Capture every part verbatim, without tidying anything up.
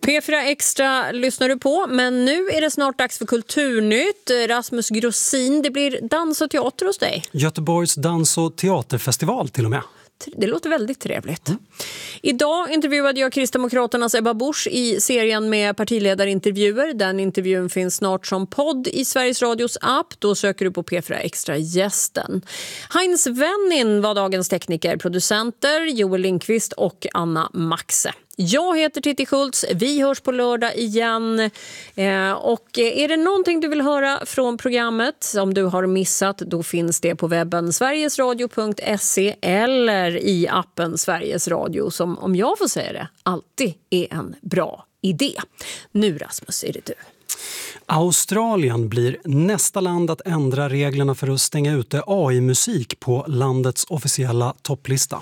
P fyra Extra lyssnar du på, men nu är det snart dags för Kulturnytt. Rasmus Grossin, det blir dans och teater hos dig. Göteborgs dans- och teaterfestival till och med. Det låter väldigt trevligt. Mm. Idag intervjuade jag Kristdemokraternas Ebba Busch i serien med partiledarintervjuer. Den intervjun finns snart som podd i Sveriges Radios app. Då söker du på P fyra Extra gästen. Heinz Wennin var dagens tekniker, producenter Joel Lindqvist och Anna Maxe. Jag heter Titti Schultz, vi hörs på lördag igen. Eh, och är det någonting du vill höra från programmet som du har missat, då finns det på webben sverigesradio punkt se eller i appen Sveriges Radio, som, om jag får säga det, alltid är en bra idé. Nu Rasmus, är det du. Australien blir nästa land att ändra reglerna för att stänga ute A I-musik på landets officiella topplista.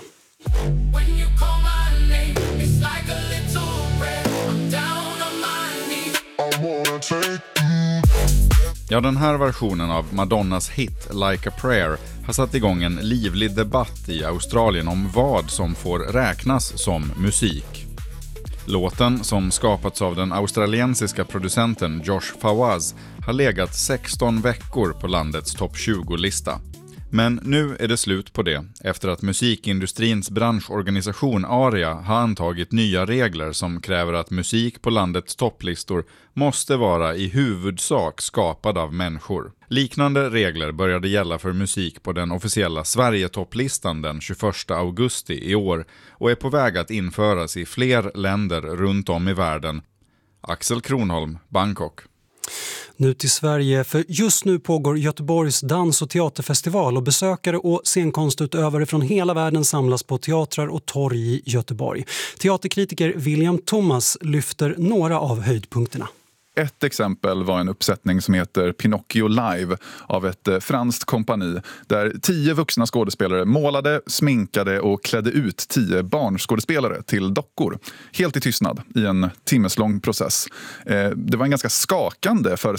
Ja, den här versionen av Madonnas hit Like a Prayer har satt igång en livlig debatt i Australien om vad som får räknas som musik. Låten, som skapats av den australiensiska producenten Josh Fawaz, har legat sexton veckor på landets topp tjugo-lista. Men nu är det slut på det efter att musikindustrins branschorganisation Aria har antagit nya regler som kräver att musik på landets topplistor måste vara i huvudsak skapad av människor. Liknande regler började gälla för musik på den officiella Sverige-topplistan den tjugoförsta augusti i år och är på väg att införas i fler länder runt om i världen. Axel Kronholm, Bangkok. Nu till Sverige, för just nu pågår Göteborgs dans- och teaterfestival och besökare och scenkonstutövare från hela världen samlas på teatrar och torg i Göteborg. Teaterkritiker William Thomas lyfter några av höjdpunkterna. Ett exempel var en uppsättning som heter Pinocchio Live av ett franskt kompani där tio vuxna skådespelare målade, sminkade och klädde ut tio barnskådespelare till dockor. Helt i tystnad i en timmeslång process. Det var en ganska skakande föreställning